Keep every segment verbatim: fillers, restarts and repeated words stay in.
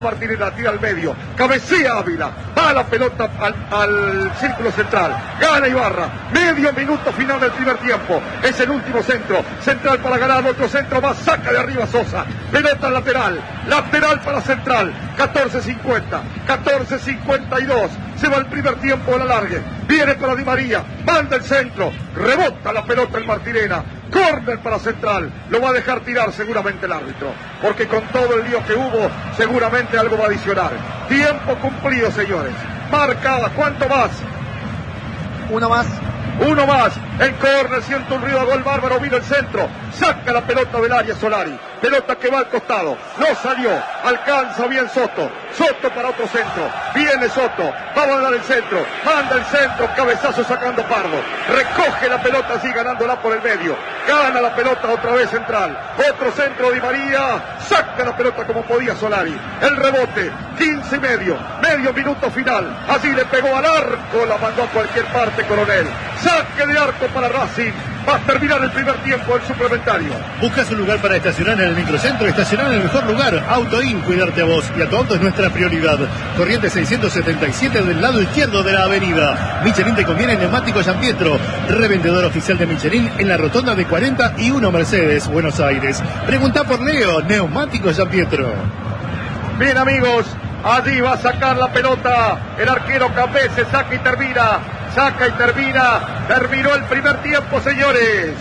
Martínez la tira al medio, cabecea Ávila, va la pelota al, al círculo central, gana Ibarra, medio minuto final del primer tiempo, es el último centro, central para ganar, otro centro más, saca de arriba Sosa, pelota lateral, lateral para central, catorce cincuenta, catorce cincuenta y dos, se va el primer tiempo a la largue, viene para Di María, manda el centro, rebota la pelota el Martirena, córner para central, lo va a dejar tirar seguramente el árbitro, porque con todo el lío que hubo, seguramente algo va a adicionar. Tiempo cumplido, señores. Marcada, ¿cuánto más? Uno más. Uno más. El córner, siente un ruido a gol bárbaro, vino el centro, saca la pelota del área Solari, pelota que va al costado, no salió, alcanza bien Soto, Soto para otro centro, viene Soto, va a mandar el centro, manda el centro, cabezazo sacando Pardo, recoge la pelota así ganándola por el medio, gana la pelota otra vez central, otro centro Di María, saca la pelota como podía Solari, el rebote, quince y medio, medio minuto final, así le pegó al arco, la mandó a cualquier parte Coronel, saque de arco para Racing, va a terminar el primer tiempo el suplementario. ¿Buscas un lugar para estacionar en el microcentro? Estacionar en el mejor lugar. Autoin, cuidarte a vos y a tu auto es nuestra prioridad. Corrientes seiscientos setenta y siete del lado izquierdo de la avenida. Michelin te conviene en Neumáticos San Pietro. Revendedor oficial de Michelin en la rotonda de cuarenta y uno Mercedes, Buenos Aires. Pregunta por Leo, Neumáticos San Pietro. Bien, amigos, allí va a sacar la pelota el arquero Capé, se saca y termina. Saca y termina. Terminó el primer tiempo, señores.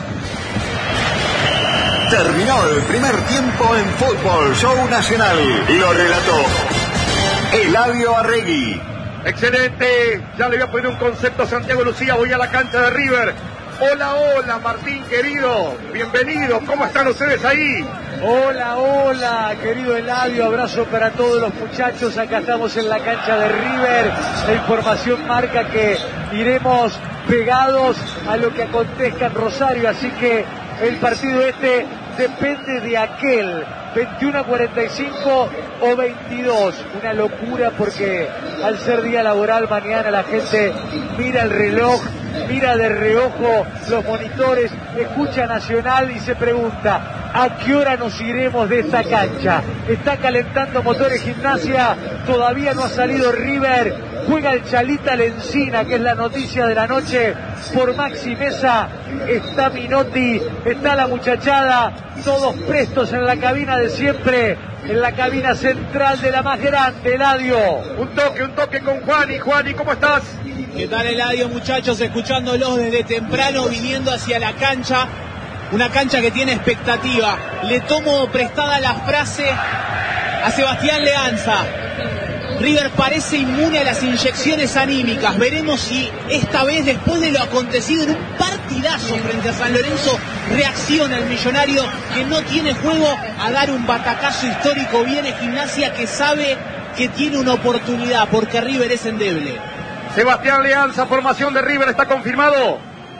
Terminó el primer tiempo en Fútbol Show Nacional. Lo relató Eladio Arregui. Excelente. Ya le voy a poner un concepto a Santiago Lucía. Voy a la cancha de River. Hola, hola, Martín, querido. Bienvenido. ¿Cómo están ustedes ahí? Hola, hola, querido Eladio. Abrazo para todos los muchachos. Acá estamos en la cancha de River. La información marca que iremos pegados a lo que acontezca en Rosario. Así que el partido este depende de aquel. veintiuno a cuarenta y cinco o veintidós. Una locura porque al ser día laboral mañana la gente mira el reloj, mira de reojo los monitores, escucha Nacional y se pregunta ¿a qué hora nos iremos de esta cancha? Está calentando motores Gimnasia, todavía no ha salido River, juega el Chalita Lencina, que es la noticia de la noche, por Maxi Mesa, está Minotti, está la muchachada, todos prestos en la cabina de siempre, en la cabina central de la más grande, Eladio. Un toque, un toque con Juani. Juani, ¿cómo estás? ¿Qué tal, Eladio, muchachos? Escuchándolos desde temprano, viniendo hacia la cancha. Una cancha que tiene expectativa. Le tomo prestada la frase a Sebastián Leanza. River parece inmune a las inyecciones anímicas. Veremos si esta vez, después de lo acontecido en un partidazo frente a San Lorenzo, reacciona el millonario que no tiene juego a dar un batacazo histórico. Viene Gimnasia que sabe que tiene una oportunidad porque River es endeble. Sebastián Leanza, formación de River, ¿está confirmado?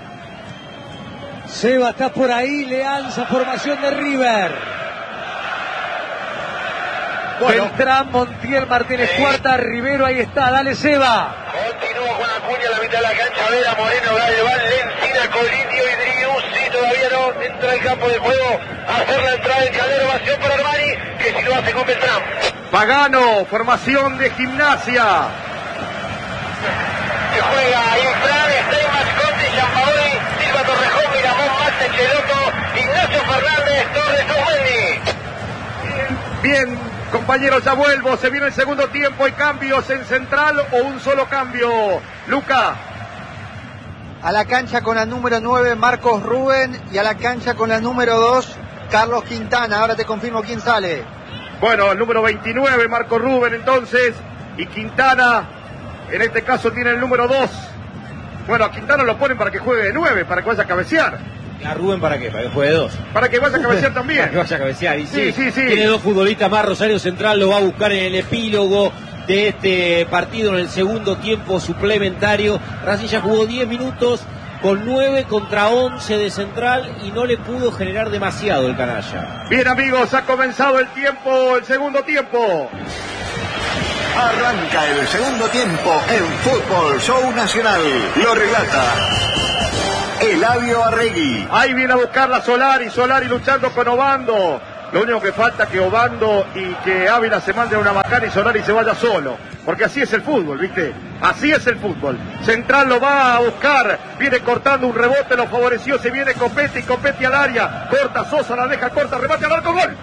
Seba, está por ahí, Leanza, formación de River. Bueno. Beltrán, Montiel, Martínez, sí. Cuarta, Rivero, ahí está, dale Seba. Continúa con Acuña a la mitad de la cancha, Vera, Moreno, Galván, Lencina, Colidio y Driussi, todavía no entra al campo de juego, a hacer la entrada en Calero, ovación para Armani, que si lo hace con Beltrán. Pagano, formación de Gimnasia. Se juega Infran, Esteban, Conte, Giampaoli, Silva Torrejón, Miramón, Mate, Cheloto, Ignacio Fernández, Torres, Osmendi. Bien, compañeros, ya vuelvo. Se viene el segundo tiempo. ¿Hay cambios en central o un solo cambio? Luca. A la cancha con la número nueve, Marcos Rubén, y a la cancha con la número dos, Carlos Quintana. Ahora te confirmo quién sale. Bueno, el número veintinueve, Marcos Rubén, entonces, y Quintana, en este caso, tiene el número dos. Bueno, a Quintana lo ponen para que juegue de nueve, para que vaya a cabecear. ¿A Rubén para qué? Para que juegue de dos. Para que vaya a cabecear también. Para que vaya a cabecear. Y sí, sí, sí, sí. Tiene dos futbolistas más. Rosario Central lo va a buscar en el epílogo de este partido, en el segundo tiempo suplementario. Racing ya jugó diez minutos con nueve contra once de Central y no le pudo generar demasiado el canalla. Bien, amigos, ha comenzado el tiempo, el segundo tiempo. Arranca el segundo tiempo en Fútbol Show Nacional. Lo relata Eladio Arregui. Ahí viene a buscar la Solari, Solari luchando con Obando. Lo único que falta es que Obando y que Ávila se manden una macana y Solari se vaya solo. Porque así es el fútbol, ¿viste? Así es el fútbol. Central lo va a buscar. Viene cortando un rebote, lo favoreció. Se viene Copetti, Copetti al área. Corta Sosa, la deja corta, remate al arco, gol.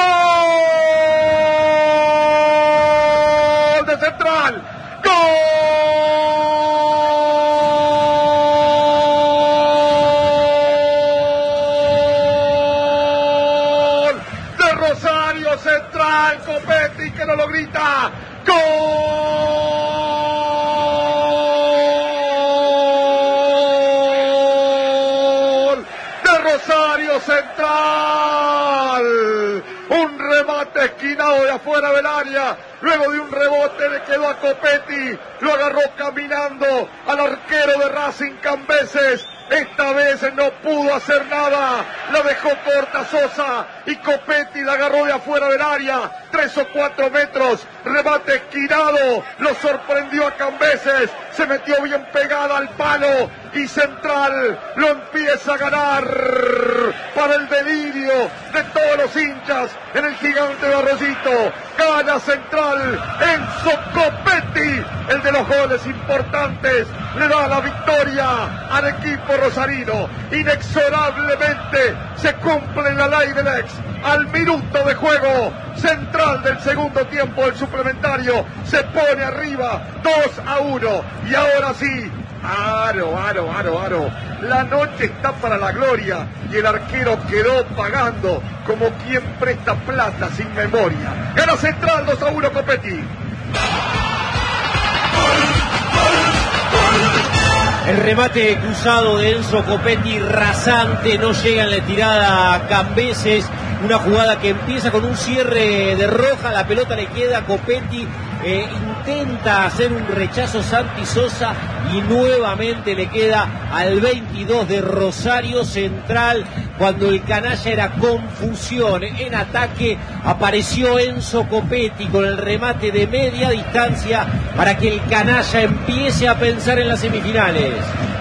¡Gol de Central! ¡Gol! Central, Copetti que no lo grita. ¡Gol! De Rosario Central. Un remate esquinado de afuera del área. Luego de un rebote le quedó a Copetti. Lo agarró caminando al arquero de Racing, Cambeses. Esta vez no pudo hacer nada, la dejó corta Sosa y Copetti la agarró de afuera del área, tres o cuatro metros, remate esquinado, lo sorprendió a Cambeses, se metió bien pegada al palo y Central lo empieza a ganar para el delirio de todos los hinchas en el Gigante de Arroyito. Gana Central, Enzo Copetti, el de los goles importantes, le da la victoria al equipo rosarino. Inexorablemente se cumple la ley del ex. Al minuto de juego, Central del segundo tiempo del suplementario se pone arriba dos a uno. Y ahora sí, aro, aro, aro, aro. La noche está para la gloria y el arquero quedó pagando como quien presta plata sin memoria. Gana Central dos a uno, Copetti. El remate cruzado de Enzo Copetti, rasante, no llega en la tirada a Cambeses. Una jugada que empieza con un cierre de Roja, la pelota le queda a Copetti, eh, intenta hacer un rechazo Santi Sosa y nuevamente le queda al veintidós de Rosario Central. Cuando el canalla era confusión en ataque, apareció Enzo Copetti con el remate de media distancia para que el canalla empiece a pensar en las semifinales.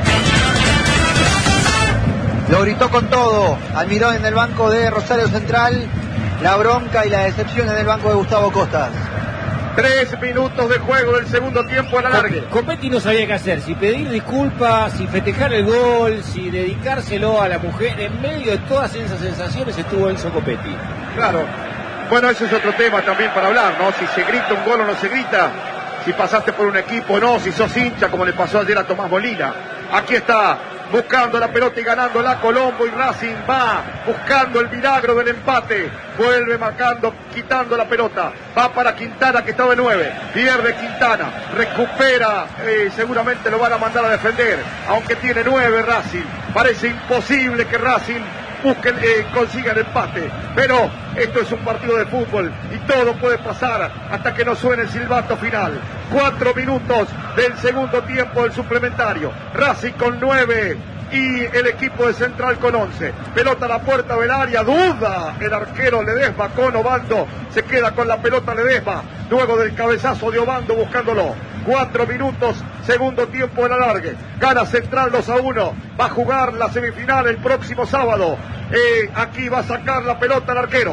Lo gritó con todo, admiró en el banco de Rosario Central la bronca y la decepción en el banco de Gustavo Costas. Tres minutos de juego del segundo tiempo a la larga. Copetti no sabía qué hacer, si pedir disculpas, si festejar el gol, si dedicárselo a la mujer. En medio de todas esas sensaciones estuvo Enzo Copetti. Claro, bueno, ese es otro tema también para hablar, ¿no? Si se grita un gol o no se grita, si pasaste por un equipo o no, si sos hincha como le pasó ayer a Tomás Molina. Aquí está, buscando la pelota y ganándola Colombo, y Racing va buscando el milagro del empate, vuelve marcando, quitando la pelota, va para Quintana que está de nueve, pierde Quintana, recupera, eh, seguramente lo van a mandar a defender, aunque tiene nueve Racing, parece imposible que Racing busquen, eh, consiga el empate, pero esto es un partido de fútbol y todo puede pasar hasta que no suene el silbato final. Cuatro minutos del segundo tiempo del suplementario, Racing con nueve y el equipo de Central con once. Pelota a la puerta del área, duda el arquero Ledesma con Obando, se queda con la pelota Ledesma, luego del cabezazo de Obando buscándolo. Cuatro minutos, segundo tiempo del alargue. Gana Central dos a uno. Va a jugar la semifinal el próximo sábado. Eh, aquí va a sacar la pelota el arquero.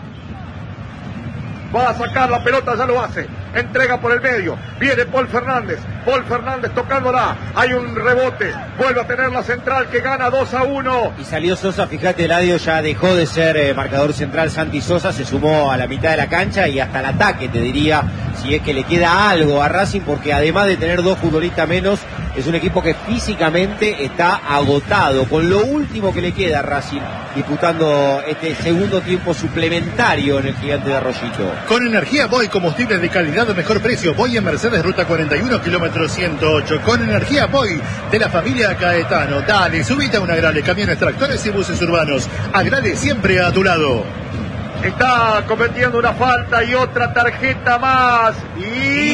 Va a sacar la pelota, ya lo hace. Entrega por el medio. Viene Paul Fernández. Paul Fernández tocándola. Hay un rebote. Vuelve a tener la Central que gana dos a uno. Y salió Sosa, fíjate, Eladio, ya dejó de ser eh, marcador central. Santi Sosa se sumó a la mitad de la cancha y hasta el ataque, te diría, si es que le queda algo a Racing, porque además de tener dos futbolistas menos, es un equipo que físicamente está agotado. Con lo último que le queda a Racing, disputando este segundo tiempo suplementario en el Gigante de Arroyito. Con energía Boy, combustibles de calidad de mejor precio. Boy en Mercedes, ruta cuarenta y uno, kilómetro ciento ocho. Con energía Boy de la familia Caetano. Dale, subite a un Agrale, camiones, tractores y buses urbanos. Agrale siempre a tu lado. Está cometiendo una falta y otra tarjeta más. Y,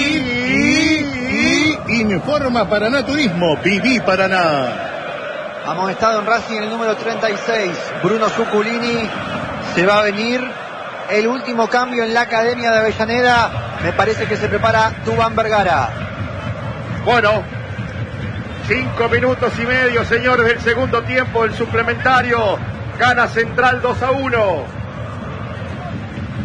y, y informa Paraná Turismo. Viví Paraná. Amonestado en Racing el número treinta y seis, Bruno Zuculini. Se va a venir el último cambio en la Academia de Avellaneda. Me parece que se prepara Dubán Vergara. Bueno, cinco minutos y medio, señores, del segundo tiempo, el suplementario. Gana Central dos a uno.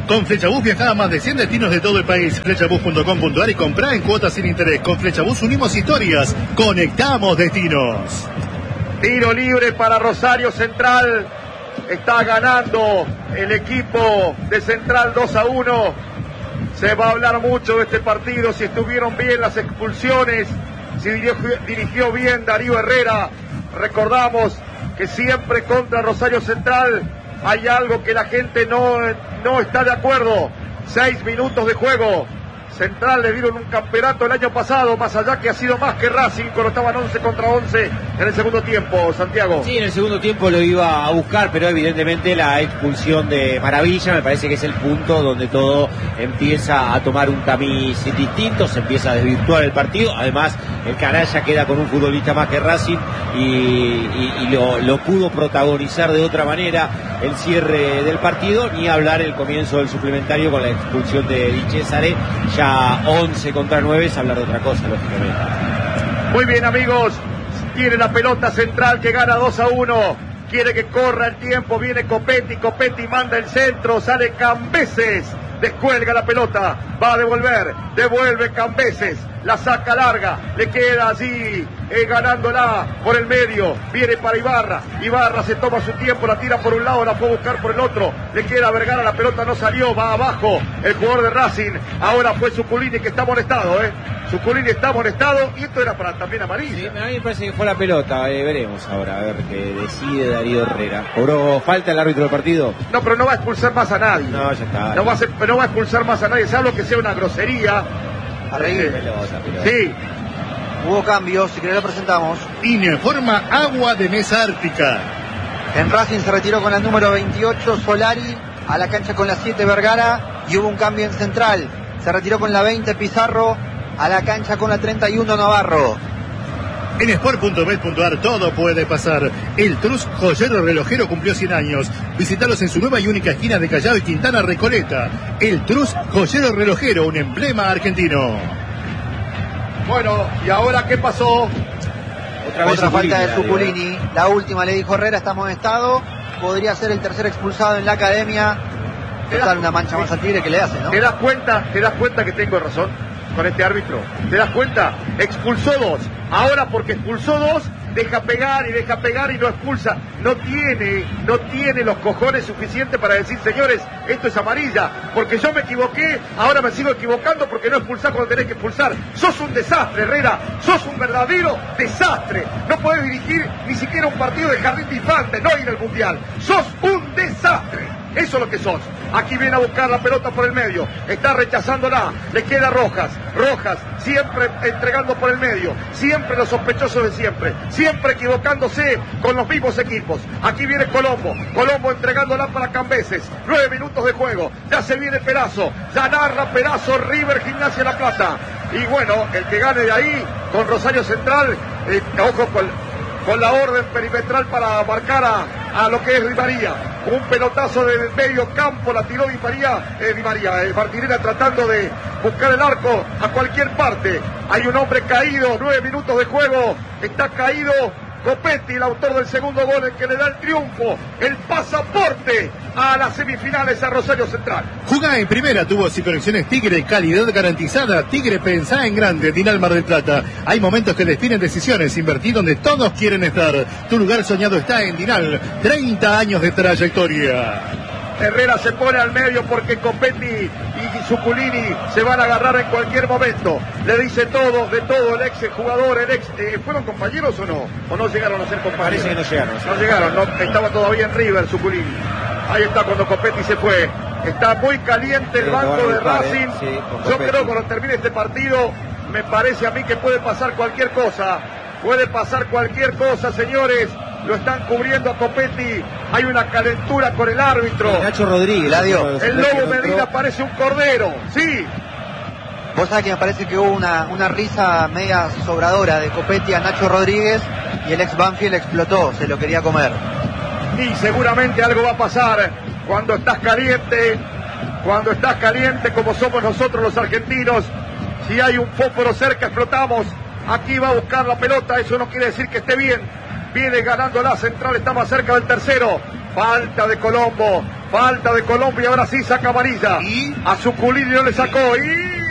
Con Flechabús viajá a más de cien destinos de todo el país. Flechabús punto com punto ar y comprá en cuotas sin interés. Con Flechabús unimos historias, conectamos destinos. Tiro libre para Rosario Central. Está ganando el equipo de Central dos a uno. Se va a hablar mucho de este partido, si estuvieron bien las expulsiones, si dirigió, dirigió bien Darío Herrera. Recordamos que siempre contra Rosario Central hay algo que la gente no, no está de acuerdo. Seis minutos de juego. Central le dieron un campeonato el año pasado, más allá que ha sido más que Racing cuando estaban once contra once en el segundo tiempo, Santiago. Sí, en el segundo tiempo lo iba a buscar, pero evidentemente la expulsión de Maravilla me parece que es el punto donde todo empieza a tomar un tamiz distinto, se empieza a desvirtuar el partido. Además, el canalla queda con un futbolista más que Racing y, y, y lo, lo pudo protagonizar de otra manera el cierre del partido, ni hablar el comienzo del suplementario con la expulsión de Di Cesare. Ya once contra nueve es hablar de otra cosa, lógicamente. Muy bien, amigos, tiene la pelota Central que gana dos a uno, quiere que corra el tiempo, viene Copetti, Copetti manda el centro, sale Cambeses, descuelga la pelota, va a devolver, devuelve Cambeses, la saca larga, le queda allí eh, ganándola por el medio, viene para Ibarra, Ibarra se toma su tiempo, la tira por un lado, la fue a buscar por el otro, le queda a Vergara, la pelota no salió, va abajo el jugador de Racing, ahora fue Zuculini que está molestado, eh. Zuculini está molestado y esto era para también amarilla. Sí, a mí me parece que fue la pelota, eh, veremos ahora, a ver qué decide Darío Herrera. ¿Cobró falta el árbitro del partido? No, pero no va a expulsar más a nadie. No, ya está. No va a, ser, no va a expulsar más a nadie, salvo que sea una grosería. Arregui. Pelota, pelota. Sí. Hubo cambios, si querés lo presentamos. Informa Agua de Mesa Ártica. En Racing se retiró con la número veintiocho Solari, a la cancha con la siete Vergara, y hubo un cambio en Central. Se retiró con la veinte Pizarro, a la cancha con la treinta y uno Navarro. En sport punto bet punto ar todo puede pasar. El Trus Joyero Relojero cumplió cien años. Visítalos en su nueva y única esquina de Callao y Quintana Recoleta. El Trus Joyero Relojero, un emblema argentino. Bueno, ¿y ahora qué pasó? Otra, vez Otra falta de Zuculini, Zuculini. La última le dijo Herrera, está amonestado. Podría ser el tercer expulsado en la academia. Total, una mancha más al Tigre que le hace, ¿no? ¿Te das cuenta, te das cuenta que tengo razón con este árbitro? ¿Te das cuenta? Expulsó dos. Ahora porque expulsó dos, deja pegar y deja pegar y no expulsa. No tiene, no tiene los cojones suficientes para decir, señores, esto es amarilla. Porque yo me equivoqué, ahora me sigo equivocando porque no expulsás cuando tenés que expulsar. Sos un desastre, Herrera. Sos un verdadero desastre. No podés dirigir ni siquiera un partido de jardín de infantes, no ir al mundial. Sos un desastre. Eso es lo que sos. Aquí viene a buscar la pelota por el medio. Está rechazándola. Le queda Rojas. Rojas siempre entregando por el medio. Siempre los sospechosos de siempre. Siempre equivocándose con los mismos equipos. Aquí viene Colombo. Colombo entregándola para Cambeses. Nueve minutos de juego. Ya se viene Perazo. Ya narra Perazo River Gimnasia La Plata. Y bueno, el que gane de ahí con Rosario Central. Eh, ojo con... con la orden perimetral para marcar a, a lo que es Di María. Un pelotazo del medio campo, la tiró Di María, eh, Di María, eh, Martinera tratando de buscar el arco a cualquier parte. Hay un hombre caído, nueve minutos de juego, está caído Copetti, el autor del segundo gol, el que le da el triunfo, el pasaporte a las semifinales a Rosario Central. Jugá en primera, tubos y conexiones Tigre, calidad garantizada. Tigre, pensá en grande, Dinal Mar del Plata. Hay momentos que definen decisiones, invertir donde todos quieren estar. Tu lugar soñado está en Dinal, treinta años de trayectoria. Herrera se pone al medio porque Copetti y Zuculini se van a agarrar en cualquier momento. Le dice todo, de todo, el ex jugador, el ex... Eh, ¿Fueron compañeros o no? ¿O no llegaron a ser compañeros? Parece que no llegaron. No llegaron, no, estaba todavía en River, Zuculini. Ahí está cuando Copetti se fue. Está muy caliente el Sí, banco no, de no, Racing. sí, con Yo Copetti. creo que cuando termine este partido, me parece a mí que puede pasar cualquier cosa. Puede pasar cualquier cosa, señores. Lo están cubriendo a Copetti. Hay una calentura con el árbitro. Nacho Rodríguez. Gladio. El Lobo Medina parece un cordero. Sí. Vos sabés que me parece que hubo una, una risa media sobradora de Copetti a Nacho Rodríguez y el ex Banfield explotó, se lo quería comer. Y seguramente algo va a pasar cuando estás caliente, cuando estás caliente como somos nosotros los argentinos. Si hay un fósforo cerca, explotamos. Aquí va a buscar la pelota, eso no quiere decir que esté bien. Viene ganando la Central, está más cerca del tercero. Falta de Colombo, falta de Colombo y ahora sí saca amarilla. ¿Y? A Zuculini no le sacó. Y